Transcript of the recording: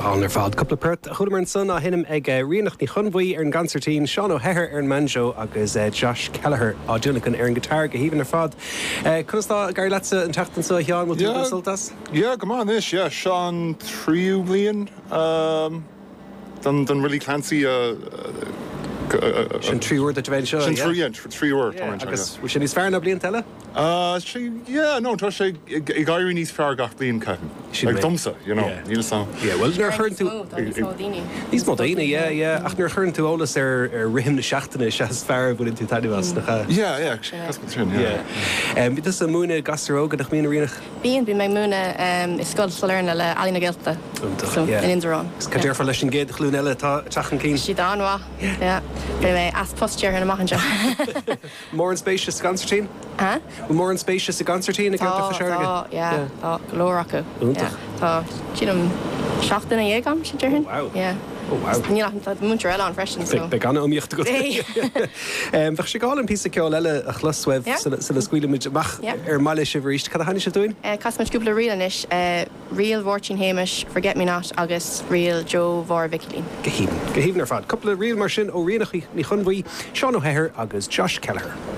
Tánar fád coppla pert chudamar an son á hinnim ag rianacht ní chunmhaí ar an gancertín Sean O'Hehir ar an manjo agus Josh Kelleher á dúnachan ar an gitar go híhann ar fad. Chunastá gar letse an teachtan sa cheán mú consultas? Yeah, come on, ish, yeah. Sean Triu blian. Done really Clancy Sin tríúir de bhéil seo. Sin tríúir. Agus sin níos fearna blion teile? No, tá sé I gaiirí níos fear gach blion caiithn. Like dumsa, you know. Níl sam. Yeah, well, nuair churn tú... Níos má daoine, yeah. Ach nuair churn tú ólas ar rihim na seachtainna seas fear bhfuil tú taidhas nach. Yeah, that's good trin, yeah. Bí tas a múna gastarróga nach mína rianach? Bíon bí mé múna scoil salerna le alína gelta. In Inderán. Cadéir for leis an géad chlún eile tachan cín? Si dáná, yeah. By mé as posture in a machanja. More and spacious concertine? Huh? More and spacious concertine a counter for sure. Yeah. Glóracha. Tá chidum seachtainna dhéagam si dearhin. Wow. Yeah. Oh wow. Níl muintear eile an freisin. Be gan umíocht go. Bheith sé gáil an písa ceol eile a chluswebh sa scuile muid mach ar maiile se bhríist. Cad a haine se dúin? Casmuid cúpla rialanis, Real Vorchin Hamish, Forget Me Not, agus Real Joe Vor Vicklin. Gehíbn ar fad. Coupla real mar sin ó rianach ní chunmhaí Sean O'Hehir agus Josh Kelleher.